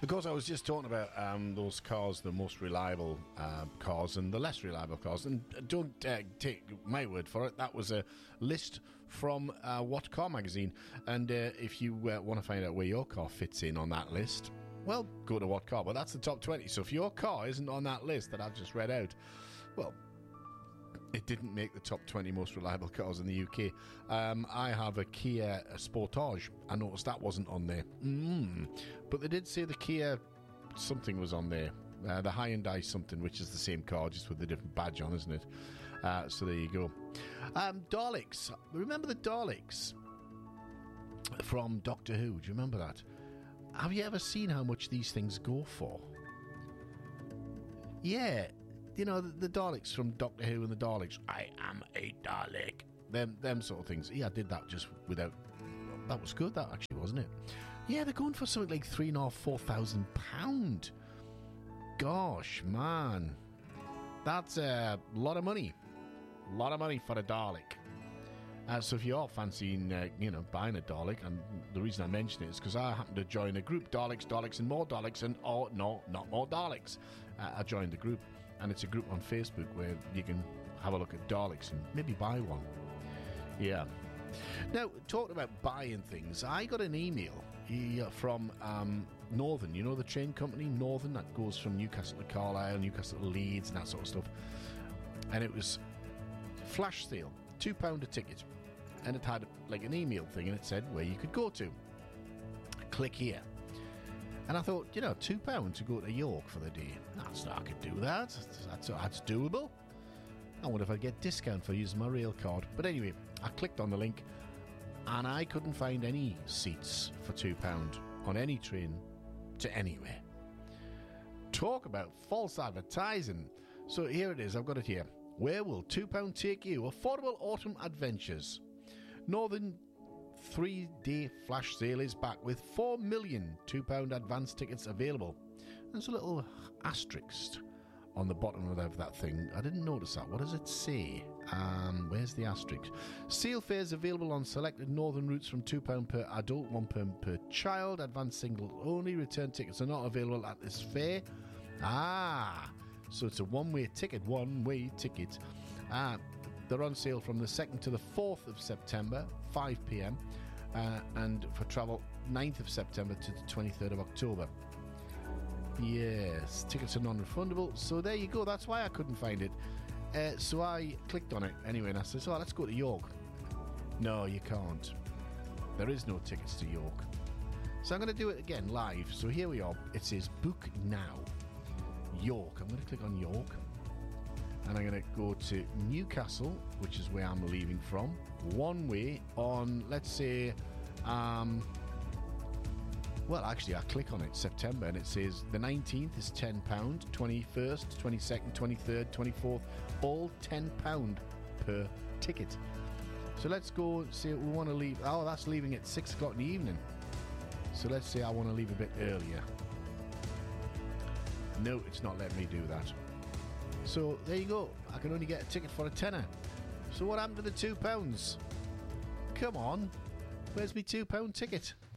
Of course, I was just talking about those cars, the most reliable cars and the less reliable cars. And don't take my word for it. That was a list from What Car magazine. And if you want to find out where your car fits in on that list, well, go to What Car. But that's the top 20. So if your car isn't on that list that I've just read out, well, it didn't make the top 20 most reliable cars in the UK. I have a Kia Sportage. I noticed that wasn't on there. But they did say the Kia something was on there. The Hyundai something, which is the same car, just with a different badge on, isn't it? So there you go. Daleks. Remember the Daleks from Doctor Who? Do you remember that? Have you ever seen how much these things go for? Yeah. You know, the Daleks from Doctor Who and the Daleks. I am a Dalek. Them sort of things. Yeah, I did that just without... That was good, that actually, wasn't it? Yeah, they're going for something like £3,500. Gosh, man. That's a lot of money. A lot of money for a Dalek. So if you are fancying, buying a Dalek, and the reason I mention it is because I happen to join a group, Daleks and more Daleks, and no, not more Daleks. I joined the group, and it's a group on Facebook where you can have a look at Daleks and maybe buy one. Yeah. Now, talking about buying things, I got an email from Northern, you know the train company, Northern, that goes from Newcastle to Carlisle, Newcastle to Leeds, and that sort of stuff. And it was flash sale, £2 a ticket. And it had like an email thing, and it said where you could go to. Click here. And I thought, £2 to go to York for the day. I could do that. That's doable. I wonder if I'd get discount for using my rail card. But anyway, I clicked on the link, and I couldn't find any seats for £2 on any train to anywhere. Talk about false advertising. So here it is, I've got it here. Where will £2 take you? Affordable autumn adventures. Northern 3-day flash sale is back with 4 million £2 advance tickets available. There's a little asterisk on the bottom of that thing. I didn't notice that. What does it say? Where's the asterisk? Sale fares available on selected northern routes from £2 per adult, £1 per child. Advance single only. Return tickets are not available at this fare. So it's a one-way ticket. They're on sale from the 2nd to the 4th of September, 5 p.m. And for travel, 9th of September to the 23rd of October. Yes, tickets are non-refundable. So there you go. That's why I couldn't find it. So I clicked on it anyway, and I said, let's go to York. No, you can't. There is no tickets to York. So I'm going to do it again live. So here we are. It says book now. York. I'm going to click on York. And I'm going to go to Newcastle, which is where I'm leaving from. One way on, let's say, I click on it, September, and it says the 19th is £10, 21st, 22nd, 23rd, 24th, all £10 per ticket. So let's go see we want to leave. Oh, that's leaving at 6 o'clock in the evening. So let's say I want to leave a bit earlier. No, it's not letting me do that. So there you go. I can only get a ticket for a tenner. So what happened to the £2? Come on. Where's my £2 ticket?